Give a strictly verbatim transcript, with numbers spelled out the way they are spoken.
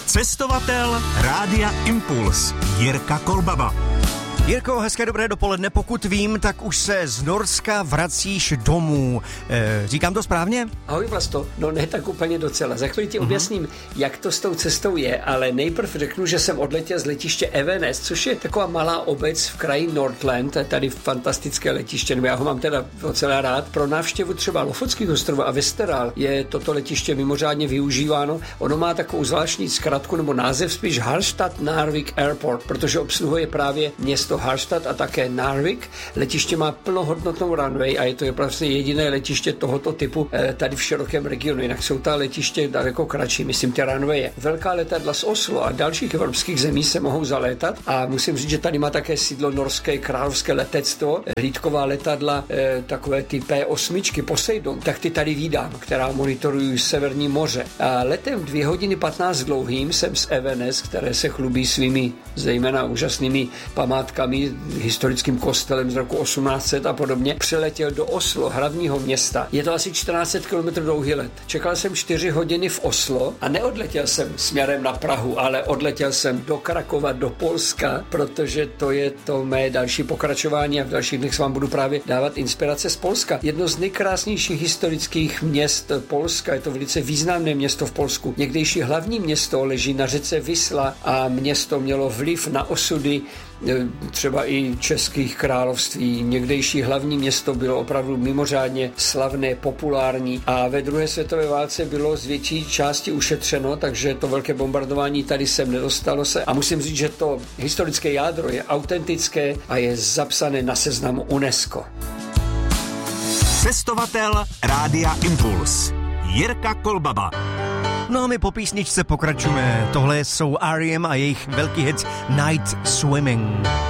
Cestovatel Rádia Impuls Jirka Kolbaba. Jirko, hezké dobré dopoledne. Pokud vím, tak už se z Norska vracíš domů. E, říkám to správně? Ahoj Vlasto, no ne tak úplně docela. Za chvíli ti uh-huh. objasním, jak to s tou cestou je, ale nejprv řeknu, že jsem odletěl z letiště Evenes, což je taková malá obec v kraji Nordland, tady fantastické letiště, nebo já ho mám teda docela rád. Pro návštěvu třeba Lofotských ostrovů a Vesteral je toto letiště mimořádně využíváno. Ono má takovou zvláštní zkratku nebo název spíš Harstad Narvik Airport, protože obsluhuje právě město Harstad a také Narvik. Letiště má plnohodnotnou runway a je to vlastně jediné letiště tohoto typu tady v širokém regionu. Jinak jsou ta letiště daleko kratší, myslím ty runwaye. Velká letadla z Oslo a dalších evropských zemí se mohou zalétat a musím říct, že tady má také sídlo norské královské letectvo. Hlídková letadla, takové ty P osm Poseidon, tak ty tady vídám, která monitorují Severní moře. A letem dvě hodiny patnáct dlouhým jsem z Evenes, které se chlubí svými zejména úžasnými památkami, historickým kostelem z roku osmnáct set a podobně, přiletěl do Oslo, hlavního města. Je to asi čtrnáct set kilometrů dlouhý let. Čekal jsem čtyři hodiny v Oslo a neodletěl jsem směrem na Prahu, ale odletěl jsem do Krakova, do Polska, protože to je to mé další pokračování a v dalších dnech vám budu právě dávat inspirace z Polska. Jedno z nejkrásnějších historických měst Polska, je to velice významné město v Polsku. Někdejší hlavní město leží na řece Visla a město mělo vliv na osudy třeba i českých království. Někdejší hlavní město bylo opravdu mimořádně slavné, populární a ve druhé světové válce bylo z větší části ušetřeno, takže to velké bombardování tady sem nedostalo se a musím říct, že to historické jádro je autentické a je zapsané na seznamu UNESCO. Cestovatel Rádia Impuls Jirka Kolbaba. No a my po písničce pokračujeme. Tohle jsou R E M a jejich velký hit Night Swimming.